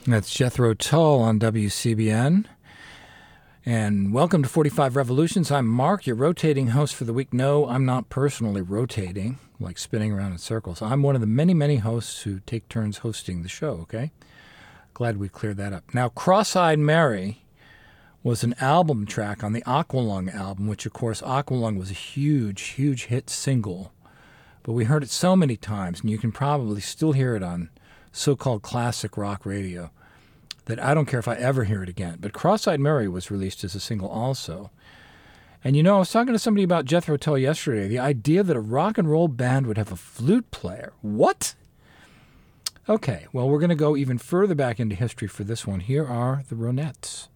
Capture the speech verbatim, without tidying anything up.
That's Jethro Tull on W C B N. And welcome to forty-five Revolutions. I'm Mark, your rotating host for the week. No, I'm not personally rotating, like spinning around in circles. I'm one of the many, many hosts who take turns hosting the show, okay? Glad we cleared that up. Now, Cross-Eyed Mary was an album track on the Aqualung album, which, of course, Aqualung was a huge, huge hit single. But we heard it so many times, and you can probably still hear it on so-called classic rock radio, that I don't care if I ever hear it again. But Cross-Eyed Mary was released as a single also. And you know, I was talking to somebody about Jethro Tull yesterday. The idea that a rock and roll band would have a flute player. What? Okay, well, we're going to go even further back into history for this one. Here are the Ronettes.